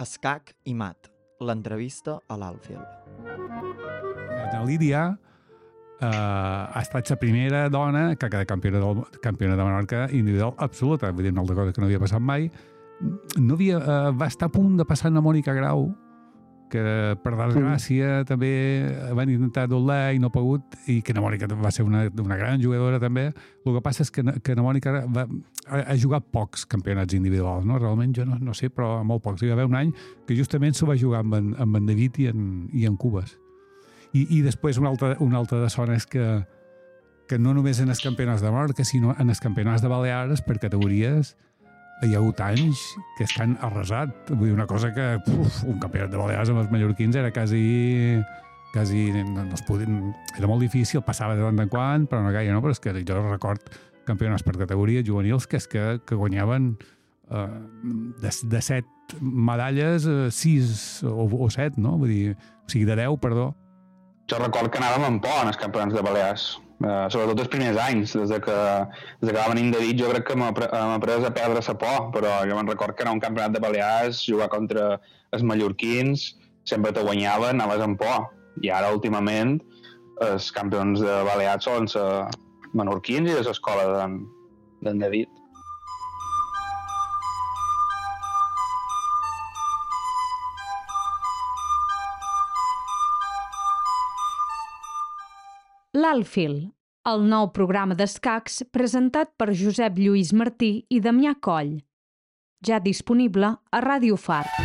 Escac i mat. L'entrevista a l'Alfield. La Lídia ha estat la primera dona que ha quedat campiona de Menorca individual absoluta. Vull dir, una altra cosa que no havia passat mai. Va estar a punt de passar a Mònica Grau, que per desgràcia també van intentar doblar i no ha pogut, i que na Mònica va ser una gran jugadora també. El que passa és que na Mònica ha jugat pocs campionats individuals, no? Realment jo no sé, però molt pocs. Hi va haver un any que justament s'ho va jugar amb en David i en Cubes. I després una altra de sona és que no només en els campionats de Menorca, sinó en els campionats de Balears per categories hi ha hagut anys que estan arrasat. Vull dir, una cosa que un campionat de Balears amb els mallorquins era quasi no es podien, era molt difícil, passava de tant en quant, però no gaire, no? Però és que jo record campionats per categories juvenils que guanyaven de 7 medalles, 6 o 7, no? Vull dir, o sigui, de 10, perdó. Jo record que anàvem amb por en els campionats de Balears, sobretot els primers anys, des que va venir David. Jo crec que m'ha pres a perdre la por, però jo me'n record que anar a un campionat de Balears, jugar contra els mallorquins, sempre te guanyaven, anaves amb por. I ara, últimament, els campions de Balears són menorquins i de l'escola d'en David. L'Alfield, el nou programa d'escacs presentat per Josep Lluís Martí i Damià Coll. Ja disponible a Ràdio Far.